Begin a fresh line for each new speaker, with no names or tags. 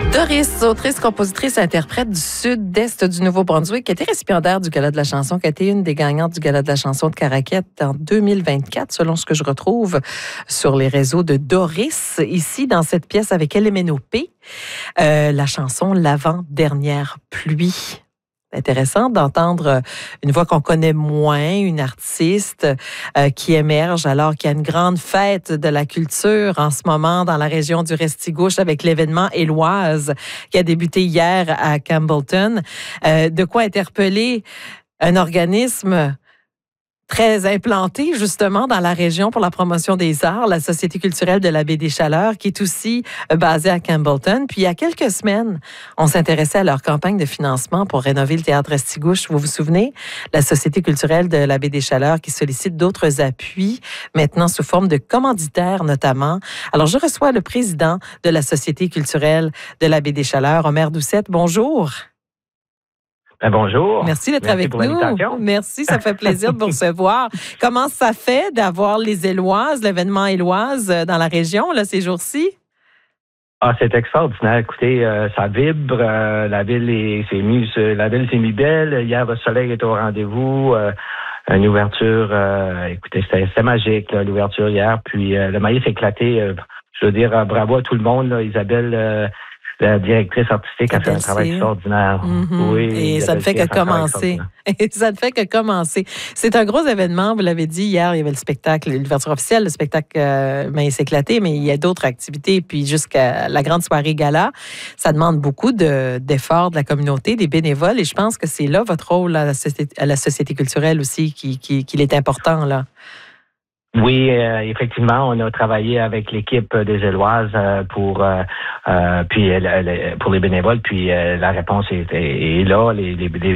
Doris, autrice, compositrice, interprète du sud-est du Nouveau-Brunswick, qui a été récipiendaire du Gala de la chanson, qui a été une des gagnantes du Gala de la chanson de Caraquette en 2024, selon ce que je retrouve sur les réseaux de Doris, ici dans cette pièce avec LMNOP, la chanson L'avant-dernière pluie. Intéressant d'entendre une voix qu'on connaît moins, une artiste qui émerge alors qu'il y a une grande fête de la culture en ce moment dans la région du Restigouche avec l'événement Éloise qui a débuté hier à Campbellton. De quoi interpeller un organisme très implanté justement dans la région pour la promotion des arts, la Société culturelle de la Baie des Chaleurs, qui est aussi basée à Campbellton. Puis il y a quelques semaines, on s'intéressait à leur campagne de financement pour rénover le théâtre Restigouche. Vous vous souvenez? La Société culturelle de la Baie des Chaleurs qui sollicite d'autres appuis, maintenant sous forme de commanditaires notamment. Alors je reçois le président de la Société culturelle de la Baie des Chaleurs, Omer Doucette. Bonjour.
Bonjour.
Merci d'être avec nous. Merci, ça fait plaisir de vous recevoir. Comment ça fait d'avoir les Éloises, l'événement Éloise dans la région là, ces jours-ci?
Ah, c'est extraordinaire. Écoutez, ça vibre. La ville s'est mise belle. Hier, le soleil est au rendez-vous. Une ouverture. Écoutez, c'était magique, là, l'ouverture hier. Puis le maïs éclaté. Je veux dire, bravo à tout le monde. Là. Isabelle, la directrice artistique, a fait un travail extraordinaire.
Mm-hmm. Oui, et ça ne fait que commencer. Et ça ne fait que commencer. C'est un gros événement, vous l'avez dit hier, il y avait le spectacle, l'ouverture officielle, le spectacle Maïs éclaté, mais il y a d'autres activités, puis jusqu'à la grande soirée gala. Ça demande beaucoup d'efforts de la communauté, des bénévoles, et je pense que c'est là votre rôle à la Société culturelle aussi qu'il est important, là.
Oui, effectivement, on a travaillé avec l'équipe des Éloises pour les bénévoles, puis la réponse est là.